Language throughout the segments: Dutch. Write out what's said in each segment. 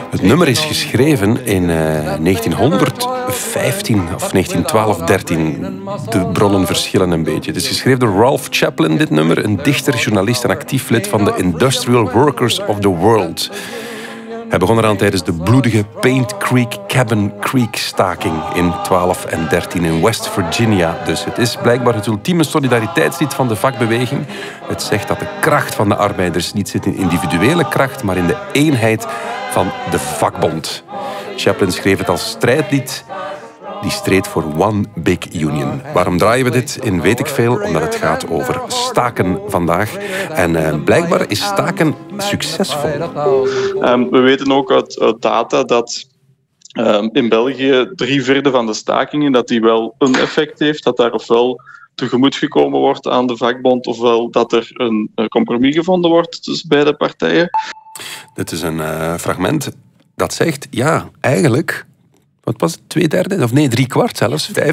Het nummer is geschreven in 1915 of 1912, 13. De bronnen verschillen een beetje. Het is geschreven door Ralph Chaplin, dit nummer. Een dichter, journalist en actief lid van de Industrial Workers of the World. Hij begon eraan tijdens de bloedige Paint Creek Cabin Creek staking in 12 en 13 in West Virginia. Dus het is blijkbaar het ultieme solidariteitslied van de vakbeweging. Het zegt dat de kracht van de arbeiders niet zit in individuele kracht, maar in de eenheid van de vakbond. Chaplin schreef het als strijdlied. Die streed voor One Big Union. Waarom draaien we dit in weet ik veel? Omdat het gaat over staken vandaag. En blijkbaar is staken succesvol. We weten ook uit data dat in België 3/4 van de stakingen dat die wel een effect heeft. Dat daar ofwel tegemoet gekomen wordt aan de vakbond, ofwel dat er een compromis gevonden wordt tussen beide partijen. Dit is een fragment dat zegt, ja, eigenlijk... Wat was het? 2/3? Of nee, 3/4 zelfs. 75%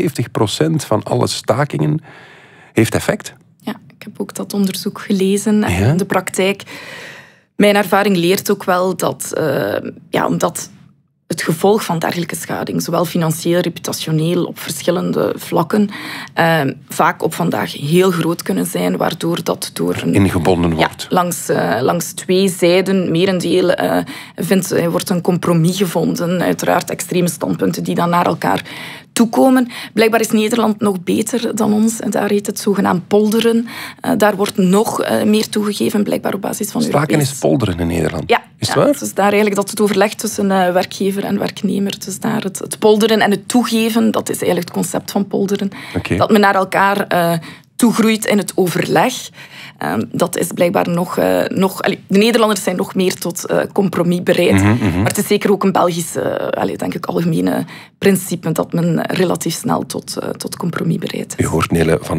van alle stakingen heeft effect. Ja, ik heb ook dat onderzoek gelezen. Ja? De praktijk. Mijn ervaring leert ook wel dat... omdat het gevolg van dergelijke schading, zowel financieel, reputationeel, op verschillende vlakken, vaak op vandaag heel groot kunnen zijn, waardoor dat door ingebonden wordt. Ja, langs twee zijden, merendeel, wordt een compromis gevonden. Uiteraard extreme standpunten die dan naar elkaar toekomen. Blijkbaar is Nederland nog beter dan ons. En daar heet het zogenaamd polderen. Daar wordt nog meer toegegeven, blijkbaar op basis van Staken is polderen in Nederland. Ja, is het waar? Dus daar eigenlijk dat het overleg tussen werkgever en werknemer. Dus daar het polderen en het toegeven, dat is eigenlijk het concept van polderen. Okay. Dat men naar elkaar toegroeit in het overleg. Dat is blijkbaar nog... de Nederlanders zijn nog meer tot compromis bereid. Maar het is zeker ook een Belgisch, denk ik, algemene principe dat men relatief snel tot compromis bereid is. U hoort Nele van